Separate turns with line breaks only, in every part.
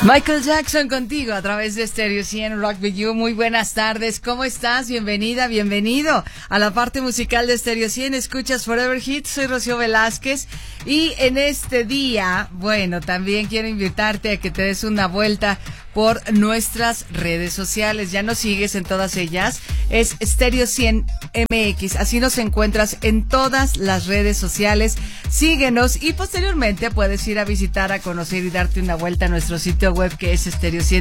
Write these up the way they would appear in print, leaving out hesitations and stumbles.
Michael Jackson contigo a través de Stereo 100 Rock With You. Muy buenas tardes, ¿cómo estás? Bienvenida, bienvenido a la parte musical de Stereo 100. Escuchas Forever Hits, soy Rocío Velázquez y en este día, bueno, también quiero invitarte a que te des una vuelta por nuestras redes sociales. Ya nos sigues en todas ellas, es Stereo 100 MX, así nos encuentras en todas las redes sociales. Síguenos y posteriormente puedes ir a visitar, a conocer y darte una vuelta a nuestro sitio web que es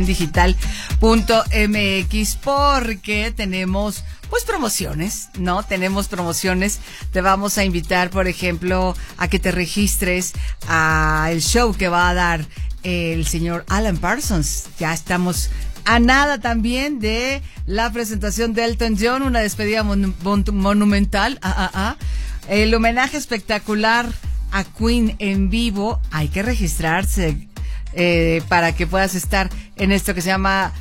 stereo100digital.mx, porque tenemos pues promociones, ¿no? Tenemos promociones. Te vamos a invitar, por ejemplo, a que te registres a el show que va a dar el señor Alan Parsons. Ya estamos a nada también de la presentación de Elton John, una despedida monumental. El homenaje espectacular a Queen en vivo. Hay que registrarse para que puedas estar en esto que se llama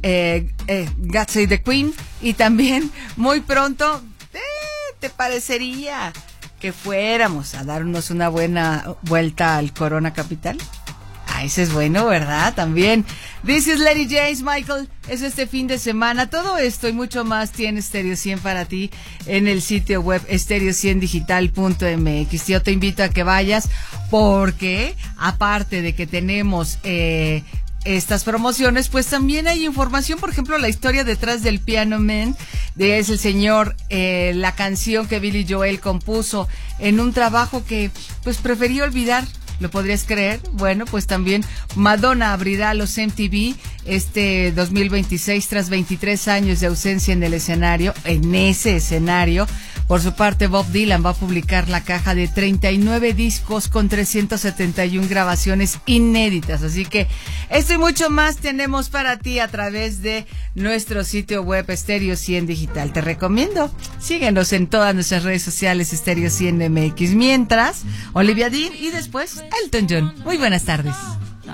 God Save the Queen. Y también muy pronto te parecería que fuéramos a darnos una buena vuelta al Corona Capital. Ese es bueno, ¿verdad? También. This is Lady James, Michael. Es este fin de semana. Todo esto y mucho más tiene Stereo 100 para ti en el sitio web stereo100digital.mx. Yo te invito a que vayas porque, aparte de que tenemos estas promociones, pues también hay información. Por ejemplo, la historia detrás del Piano Man, es el señor, la canción que Billy Joel compuso en un trabajo que pues preferí olvidar. ¿Lo podrías creer? Bueno, pues también Madonna abrirá los MTV este 2026 tras 23 años de ausencia en el escenario, en ese escenario. Por su parte, Bob Dylan va a publicar la caja de 39 discos con 371 grabaciones inéditas. Así que esto y mucho más tenemos para ti a través de nuestro sitio web Stereo 100 Digital. Te recomiendo, síguenos en todas nuestras redes sociales Stereo 100 MX. Mientras, Olivia Dean y después Elton John. Muy buenas tardes.